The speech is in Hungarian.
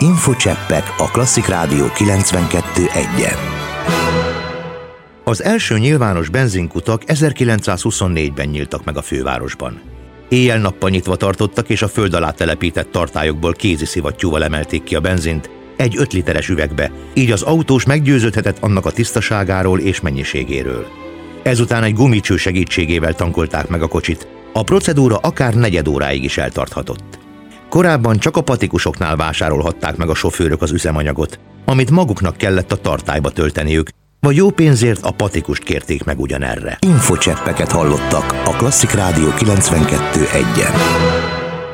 Infocseppek a Klasszik Rádió 92.1-en. Az első nyilvános benzinkutak 1924-ben nyíltak meg a fővárosban. Éjjel-nappal nyitva tartottak, és a föld alá telepített tartályokból kézi szivattyúval emelték ki a benzint egy 5 literes üvegbe, így az autós meggyőződhetett annak a tisztaságáról és mennyiségéről. Ezután egy gumicső segítségével tankolták meg a kocsit. A procedúra akár negyed óráig is eltarthatott. Korábban csak a patikusoknál vásárolhatták meg a sofőrök az üzemanyagot, amit maguknak kellett a tartályba tölteniük, vagy jó pénzért a patikust kérték meg ugyanerre. Infocseppeket hallottak a Klasszik Rádió 92.1-en.